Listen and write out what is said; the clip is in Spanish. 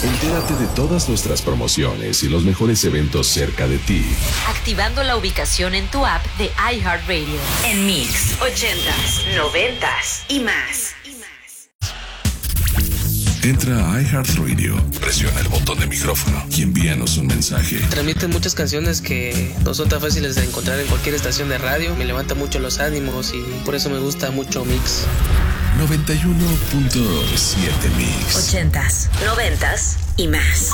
Entérate de todas nuestras promociones y los mejores eventos cerca de ti. Activando la ubicación en tu app de iHeartRadio. En Mix, 80s, 90s y más. Entra a iHeartRadio, presiona el botón de micrófono y envíanos un mensaje. Transmiten muchas canciones que no son tan fáciles de encontrar en cualquier estación de radio. Me levanta mucho los ánimos y por eso me gusta mucho Mix. 91.7 Mix. 80s, 90s y más.